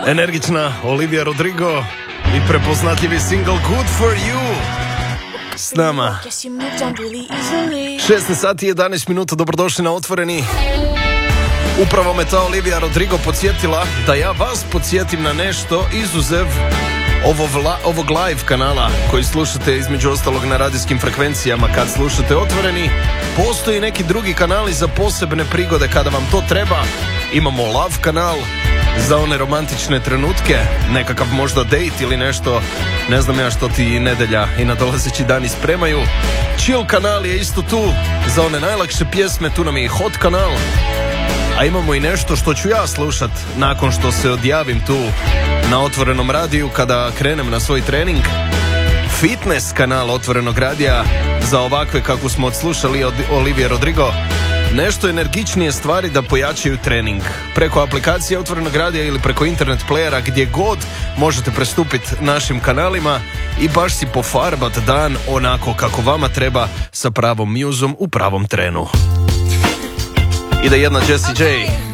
Energična Olivia Rodrigo i prepoznatljivi single Good For You s nama. 16 sati i 11 minuta, dobrodošli na Otvoreni. Upravo me ta Olivia Rodrigo podsjetila da ja vas podsjetim na nešto izuzev ovog live kanala koji slušate između ostalog na radijskim frekvencijama kad slušate Otvoreni. Postoji neki drugi kanali za posebne prigode kada vam to treba. Imamo Love kanal za one romantične trenutke, nekakav možda date ili nešto, ne znam ja što ti nedelja i nadolazeći dani spremaju. Chill kanal je isto tu za one najlakše pjesme, tu nam je i Hot kanal. A imamo i nešto što ću ja slušat nakon što se odjavim tu na Otvorenom radiju kada krenem na svoj trening. Fitness kanal Otvorenog radija za ovakve kako smo odslušali od Olivia Rodrigo. Nešto energičnije stvari da pojačaju trening. Preko aplikacije Otvorenog radija ili preko internet playera, gdje god možete prestupiti našim kanalima i baš si pofarbat dan onako kako vama treba, sa pravom muzom u pravom trenu. Ide jedna Jessie J.